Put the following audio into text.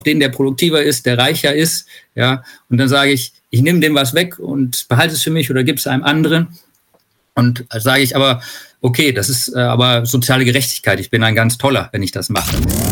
den, der produktiver ist, der reicher ist, ja, und dann sage ich nehme dem was weg und behalte es für mich oder gebe es einem anderen. Und sage ich aber, okay, das ist aber soziale Gerechtigkeit, ich bin ein ganz toller, wenn ich das mache.